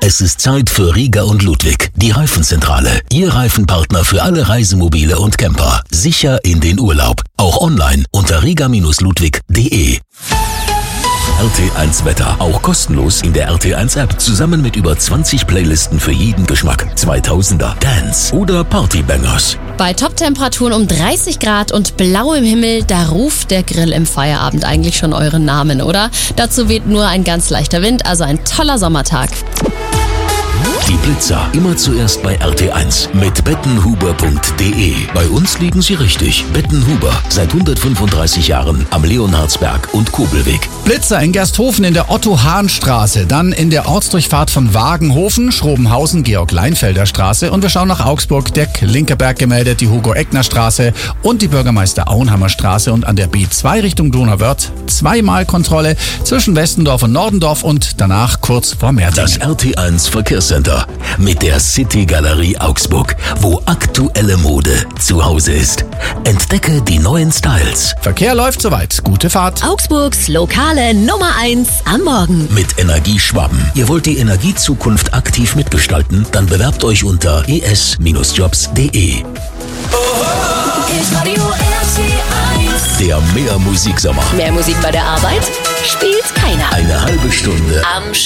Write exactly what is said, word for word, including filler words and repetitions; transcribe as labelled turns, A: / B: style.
A: Es ist Zeit für Rieger und Ludwig, die Reifenzentrale. Ihr Reifenpartner für alle Reisemobile und Camper. Sicher in den Urlaub. Auch online unter rieger ludwig punkt de. R T eins Wetter. Auch kostenlos in der R T eins App. Zusammen mit über zwanzig Playlisten für jeden Geschmack. zweitausender, Dance oder Partybangers.
B: Bei Top-Temperaturen um dreißig Grad und blauem Himmel, da ruft der Grill im Feierabend eigentlich schon euren Namen, oder? Dazu weht nur ein ganz leichter Wind, also ein toller Sommertag.
A: Die Blitzer immer zuerst bei R T eins mit bettenhuber punkt de. Bei uns liegen sie richtig. Bettenhuber, seit hundertfünfunddreißig Jahren am Leonhardsberg und Kobelweg.
C: Blitzer in Gersthofen in der Otto-Hahn-Straße, dann in der Ortsdurchfahrt von Wagenhofen, Schrobenhausen, Georg-Leinfelder Straße und wir schauen nach Augsburg, der Klinkerberg gemeldet, die Hugo-Eckner-Straße und die Bürgermeister-Auenhammer Straße und an der B zwei Richtung Donauwörth zweimal Kontrolle zwischen Westendorf und Nordendorf und danach kurz vor Merzingen.
A: Das R T eins Verkehrscenter mit der City Galerie Augsburg, wo aktuelle Mode zu Hause ist. Entdecke die neuen Styles.
C: Verkehr läuft soweit. Gute Fahrt.
D: Augsburgs lokale Nummer eins am Morgen.
A: Mit Energie Schwaben. Ihr wollt die Energiezukunft aktiv mitgestalten? Dann bewerbt euch unter e s jobs punkt de. Der Mehr Musiksommer.
D: Mehr Musik bei der Arbeit? Spielt keiner.
A: Eine halbe Stunde
D: am